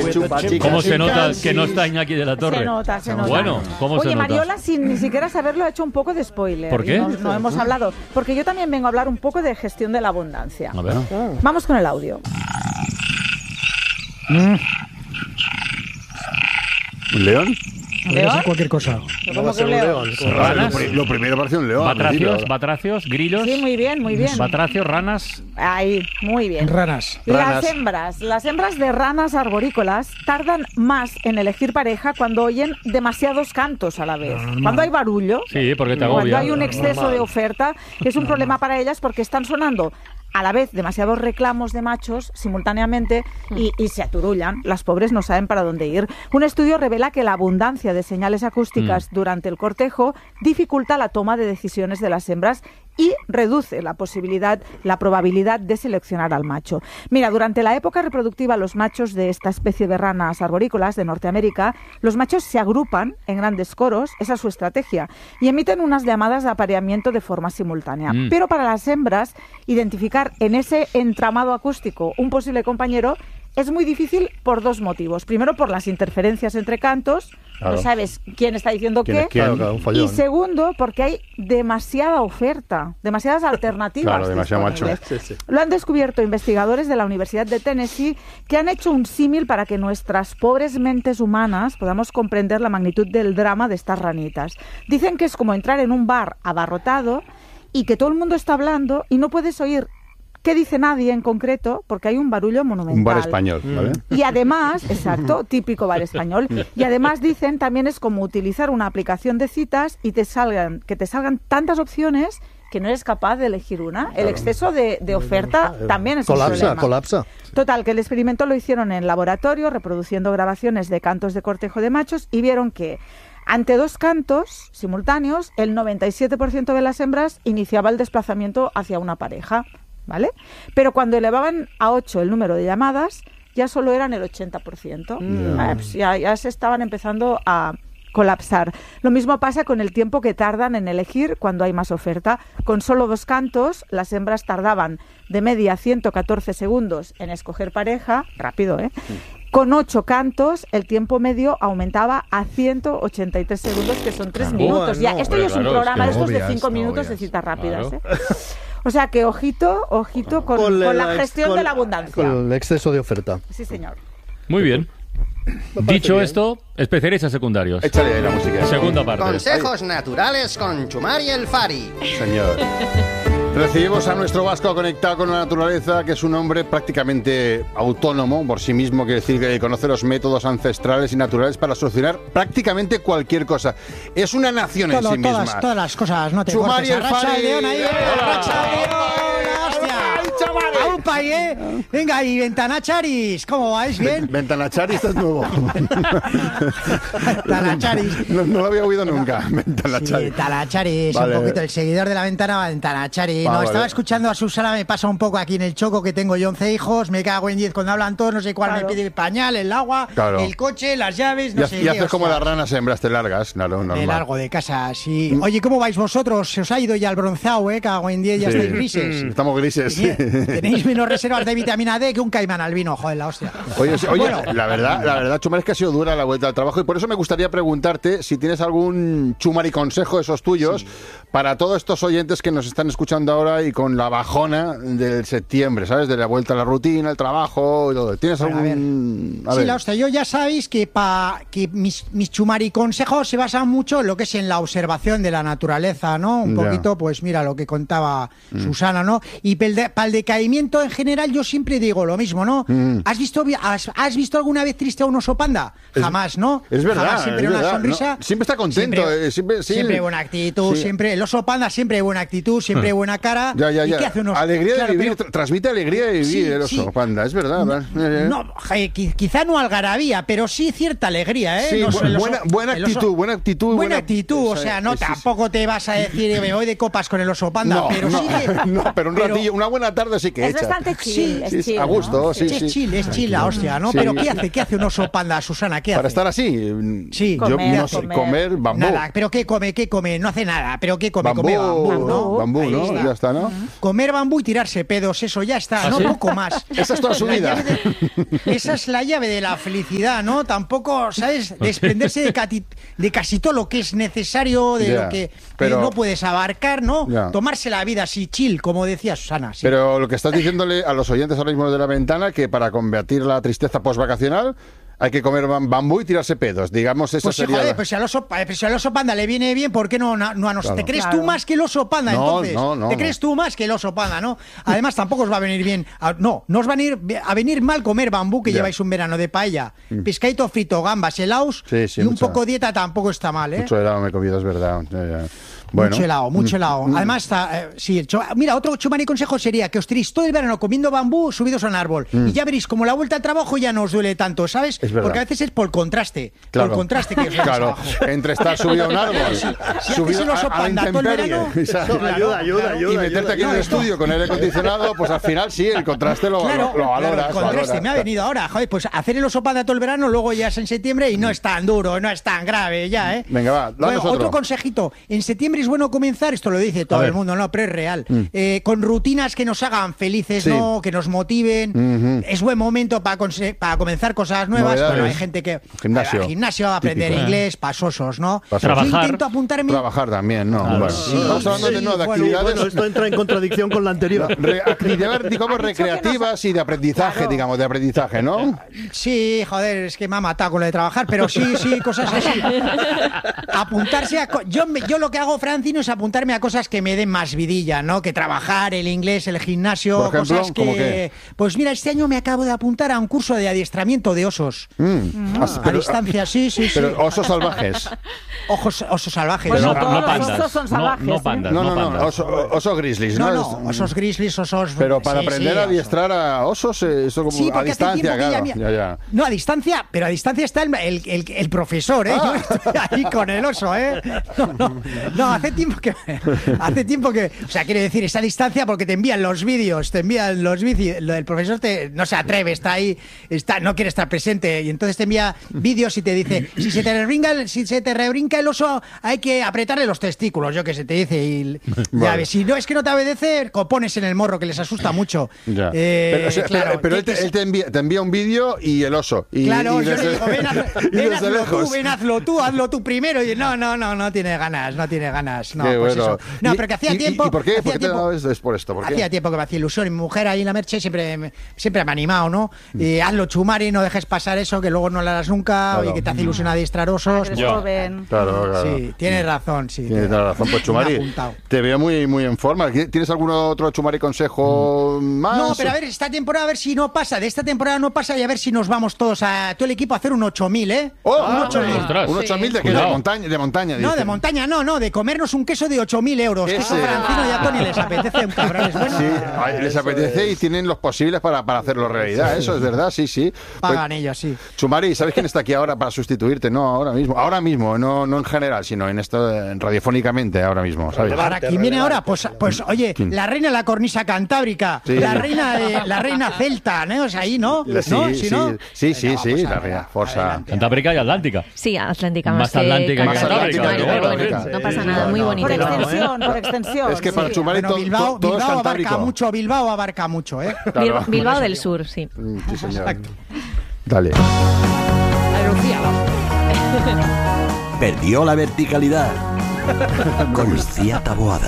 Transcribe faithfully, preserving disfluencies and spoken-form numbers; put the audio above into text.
¿Cómo se nota que no está Iñaki de la Torre? Se nota, se nota. Bueno, ¿cómo Oye, se nota? Mariola, sin ni siquiera saberlo, ha hecho un poco de spoiler. ¿Por qué? No, no hemos hablado. Porque yo también vengo a hablar un poco de gestión de la abundancia. A ver. Vamos con el audio. Mm. ¿Un león? Podría ser cualquier cosa. No va a ser un león. ¿Ranas? Lo, lo primero parece un león. Batracios, mentira. batracios, grillos. Sí, muy bien, muy bien. Batracios, ranas. Ahí, muy bien. Ranas. Las Ranas. hembras, las hembras de ranas arborícolas tardan más en elegir pareja cuando oyen demasiados cantos a la vez. Cuando hay barullo, Sí, porque te cuando agobia. hay un exceso de oferta, es un problema para ellas porque están sonando a la vez demasiados reclamos de machos simultáneamente y, y se aturullan. Las pobres no saben para dónde ir. Un estudio revela que la abundancia de señales acústicas Mm. durante el cortejo dificulta la toma de decisiones de las hembras y reduce la posibilidad, la probabilidad de seleccionar al macho. Mira, durante la época reproductiva, los machos de esta especie de ranas arborícolas de Norteamérica, los machos se agrupan en grandes coros, esa es su estrategia, y emiten unas llamadas de apareamiento de forma simultánea. Mm. Pero para las hembras, identificar en ese entramado acústico un posible compañero es muy difícil por dos motivos. Primero, por las interferencias entre cantos, Claro. no sabes quién está diciendo ¿Quién qué. es quién? Claro, claro, un follón. Y segundo, porque hay demasiada oferta, demasiadas alternativas. Claro, demasiado macho. disponibles. Sí, sí. Lo han descubierto investigadores de la Universidad de Tennessee que han hecho un símil para que nuestras pobres mentes humanas podamos comprender la magnitud del drama de estas ranitas. Dicen que es como entrar en un bar abarrotado y que todo el mundo está hablando y no puedes oír qué dice nadie en concreto porque hay un barullo monumental. Un bar español, ¿vale? Y además, exacto, típico bar español. Y además dicen también es como utilizar una aplicación de citas y te salgan, que te salgan tantas opciones que no eres capaz de elegir una. El exceso de, de oferta también es un Colapsa, problema. colapsa. Total, que el experimento lo hicieron en laboratorio, reproduciendo grabaciones de cantos de cortejo de machos y vieron que ante dos cantos simultáneos, el noventa y siete por ciento de las hembras iniciaba el desplazamiento hacia una pareja, ¿vale? Pero cuando elevaban a ocho el número de llamadas, ya solo eran el ochenta por ciento. Mm. Ah, pues ya, ya se estaban empezando a colapsar. Lo mismo pasa con el tiempo que tardan en elegir cuando hay más oferta. Con solo dos cantos, las hembras tardaban de media ciento catorce segundos en escoger pareja, rápido, ¿eh? Con ocho cantos, el tiempo medio aumentaba a ciento ochenta y tres segundos, que son tres Claro. minutos. Ya, Bueno, esto pero ya es un claro, programa es de que estos de obvias, cinco no minutos obvias. de citas rápidas, Claro. ¿eh? O sea que ojito, ojito con, con la, la ex- gestión con- de la abundancia. Con el exceso de oferta. Sí, señor. Muy bien. Dicho bien. esto, especialistas secundarios. Échale ahí la música. Segunda parte. Consejos naturales con Chumar y el Fari. Señor. Recibimos a nuestro vasco conectado con la naturaleza, que es un hombre prácticamente autónomo por sí mismo, quiere decir que conoce los métodos ancestrales y naturales para solucionar prácticamente cualquier cosa. Es una nación en Todo, sí misma. todas, todas las cosas, no te Chumar y cortes. el Arracha Fari. el león ahí, eh, Hola. arracha el león, hostia. Aupa, eh. Venga, y Ventanacharis, ¿cómo vais? ¿Bien? Ventanachari, esto es nuevo. Ventanacharis. No, no lo había oído nunca. Ventanachari. Sí, Talacharis, Vale. un poquito, el seguidor de la ventana, Ventanacharis. Ah, No, vale. estaba escuchando a Susana, me pasa un poco aquí en el choco, que tengo yo once hijos, me cago en diez cuando hablan todos, no sé cuál Claro. me pide el pañal, el agua, Claro. el coche, las llaves, no Y, sé y qué, haces como hostia. las ranas hembras, te largas. Claro, De normal. largo de casa, sí. Oye, ¿cómo vais vosotros? Se os ha ido ya el bronceado, ¿eh? Cago en diez, ya Sí. estáis grises. Estamos grises, sí. Tenéis menos reservas de vitamina D que un caimán albino, joder, la hostia. Oye, sí, oye, Bueno. la verdad, la verdad, Chumar, es que ha sido dura la vuelta al trabajo y por eso me gustaría preguntarte si tienes algún Chumar y consejo de esos tuyos para todos estos oyentes que nos están escuchando ahora y con la bajona del septiembre, ¿sabes? De la vuelta a la rutina, el trabajo y todo. ¿Tienes Bueno, a algún...? A Sí, ver. la hostia, yo ya sabéis que, pa, que mis, mis chumari consejos se basan mucho en lo que es en la observación de la naturaleza, ¿no? Un Ya. poquito, pues mira, lo que contaba Susana, ¿no? Y para el decaimiento en general yo siempre digo lo mismo, ¿no? Mm. ¿Has visto vi- has, has visto alguna vez triste a un oso panda? Es- Jamás, ¿no? Es verdad, Jamás, siempre es una verdad, sonrisa. ¿no? Siempre está contento, Siempre, eh, siempre- sí. siempre buena actitud, Sí. siempre... El oso panda siempre buena actitud, siempre buena cara. Ya, ya, ¿Y ya. qué hace un oso? Alegría Claro, de vivir, pero- tra- transmite alegría de vivir Sí, el oso sí. panda, es verdad. ¿verdad? Eh, eh. No, je, qui- quizá no algarabía, pero sí cierta alegría, ¿eh? Sí, No bu- sé, el oso- buena, buena el oso- actitud, buena actitud. Buena buena- actitud, o Esa- sea, no sí, sí. tampoco te vas a decir me voy de copas con el oso panda, No, pero no, sí que... no, pero un pero- ratillo, una buena tarde sí que Eso echas. bastante chill. Sí, es sí, chill, a gusto, ¿no? sí, es sí. chill, es chill la hostia, ¿no? Sí. Pero ¿qué hace? ¿Qué hace un oso panda, Susana? ¿Qué hace? Para estar así, Sí. yo Comer, no sé, comer. comer bambú. Nada, ¿pero qué come? ¿Qué come? No hace nada, ¿pero qué come? Bambú, Come bambú, ¿no? bambú, Ahí ¿no? está. Ya está, ¿no? Comer bambú y tirarse pedos, eso ya está, ¿Ah, no sí? poco más. Esa es toda su La vida. llave de- esa es la llave de la felicidad, ¿no? Tampoco, ¿sabes? Desprenderse de, cati- de casi todo lo que es necesario, de Ya, lo que pero- eh, no puedes abarcar, ¿no? Ya. Tomarse la vida así chill, como decía Susana. sí. Pero lo que estás diciéndole a los oyentes ahora mismo de La Ventana, que para combatir la tristeza postvacacional hay que comer bam- bambú y tirarse pedos. Digamos, eso Pues sí, sería... joder, la- pues si al oso, eh, pues si al oso panda le viene bien, ¿por qué no, no, no a nosotros? Claro. ¿Te crees Claro. tú más que el oso panda, No, entonces? no, no, ¿Te no. crees tú más que el oso panda, no? Además, tampoco os va a venir bien... a- no, no os va a venir, a venir mal comer bambú, que Ya. lleváis un verano de paella, pescadito frito, gambas, helados, Sí, sí, y un mucha- poco dieta tampoco está mal, ¿eh? Mucho helado me he comido, es verdad. Ya, ya. Bueno. Mucho helado, mucho helado. Mm. Además, está, eh, sí, el cho- mira, otro chumani consejo sería que os tiréis todo el verano comiendo bambú subidos a un árbol. Y ya veréis, como la vuelta al trabajo ya no os duele tanto, ¿sabes? Mm. Es verdad. Porque a veces es por el contraste. Claro. Por el contraste que os da Claro, abajo. entre estar subido a un árbol, Si haces subido el oso a, a la panda todo el intemperie, verano, ¿sabes? claro, Ayuda, ayuda, claro. ayuda. y meterte aquí en No, el esto- estudio con aire acondicionado, pues al final sí, el contraste lo, Claro, lo, lo valoras. claro, el contraste valoras. me ha venido ahora. Joder, pues hacer el oso panda todo el verano, luego ya es en septiembre y no es tan duro, no es tan grave ya, ¿eh? Venga, va, danos Bueno, otro. otro consejito. En septiembre es bueno comenzar, esto lo dice todo A ver. el mundo, no, pero es real. Eh, con rutinas que nos hagan felices, Sí. ¿no? Que nos motiven. Ujú. Es buen momento para, conse- para comenzar cosas nuevas. Novedades. Bueno, hay gente que... Gimnasio. Al gimnasio, aprender Típico. inglés, pasosos, ¿no? Pasosos. Yo Trabajar. intento apuntarme... Trabajar también, ¿no? Claro. Bueno, Sí, estamos hablando de, sí, no, de bueno, actividades... Bueno, esto entra en contradicción con la anterior. Re- actividades, digamos, Ha dicho que recreativas y de aprendizaje, Claro. digamos, de aprendizaje, ¿no? Sí, joder, es que me ha matado con lo de trabajar, pero sí, sí, cosas así. Apuntarse a... co- Yo, me- yo lo que hago, Francino, es apuntarme a cosas que me den más vidilla, ¿no? Que trabajar, el inglés, el gimnasio, Por ejemplo, cosas ¿cómo que... qué? Pues mira, este año me acabo de apuntar a un curso de adiestramiento de osos. Mm. Ah, A pero- distancia, sí, sí, sí. Pero osos salvajes. Ojos, osos salvajes. Bueno, no, todos no los pandas. osos son No, salvajes, no ¿eh? pandas. No, no, no, pandas. oso, oso grizzlies, No, ¿no? no, osos grizzlies, osos... Pero para sí, aprender sí, a osos. adiestrar a osos, eh, eso como Sí, a porque hace distancia, tiempo que claro. ya, Ya, ya. No, a distancia, pero a distancia está el, el, el- el profesor, ¿eh? Ah. Yo estoy ahí con el oso, ¿eh? No, no, no, hace tiempo que... Hace tiempo que... O sea, quiere decir, esa distancia porque te envían los vídeos, te envían los vídeos, lo del profesor te, no se atreve, está ahí, está, no quiere estar presente, y entonces te envía vídeos y te dice, si se te rebrinca el, si se te rebrinca el oso, hay que apretarle los testículos, yo que sé, te dice, y ya Vale. ves, si no es que no te obedece, pones en el morro, que les asusta mucho. Ya. Eh, pero o sea, claro, pero- pero él, que- te, él te envía, te envía un vídeo y el oso. Y, Claro, y yo desde- le digo, ven, haz- y ven, desde hazlo lejos. tú, ven, hazlo tú, hazlo tú primero. Y no, no, no, no tiene ganas, no tiene ganas. No, Qué pues bueno. eso. No, Y- pero que hacía y- tiempo. ¿Y por qué? hacía ¿Por qué te tiempo- dabas es por esto? ¿Por qué? Hacía tiempo que me hacía ilusión y mi mujer ahí en la Merche siempre, me- siempre me ha animado, ¿no? Y hazlo, Chumari, no dejes pasar eso, que luego no lo harás nunca, Claro. y que te hace ilusión adiestrar osos. Eres Yo. joven. Claro, claro. Sí, tienes razón, sí. Tienes toda la razón, pues Me ha Chumari, apuntado. te veo muy, muy en forma. ¿Tienes algún otro Chumari consejo más? No, pero a ver, esta temporada a ver si no pasa, de esta temporada no pasa y a ver si nos vamos todos a todo el equipo a hacer un ocho mil, ¿eh? Oh, un ah, ocho mil. ostras. ¿Un ocho mil de qué? De Cuidado. montaña, de montaña. No, dice. de montaña no, no, de comernos un queso de ocho mil euros. Que eso Ese. a Francino y a Tony les apetece un cabrón. Es bueno. Sí, ay, les apetece y tienen los posibles para, para hacerlo realidad. Eso es verdad, sí, sí. Pues, Pagan ellos, sí. Chumari, ¿sabes quién está aquí ahora para sustituirte? No, ahora mismo. Ahora mismo, no, no en general, sino en esto, en radiofónicamente, ahora mismo, ¿sabes? Relevante, Ahora, ¿quién viene relevante. ahora? Pues, pues oye, la reina de la cornisa cantábrica, Sí. la reina de, la reina celta, ¿no? O sea, ahí, ¿no? Sí, ¿No? sí, no? sí, sí, Venga, sí, vamos la a- reina, forza. adelante. Cantábrica y Atlántica. Sí, Atlántica Más más, que Atlántica que Cantábrica, Cantábrica, pero claro, bueno, claro. no pasa Sí, nada, no, muy no, bonito. Por claro, extensión, por extensión. Es que para sí. Chumari Bueno, to- Bilbao, to- todo es Bilbao abarca cantábrico. mucho, Bilbao abarca mucho, ¿eh? Claro. Bil- Bilbao del Sur, sí. Mm, Sí, señor. Dale. Perdió la verticalidad con Lucía Taboada.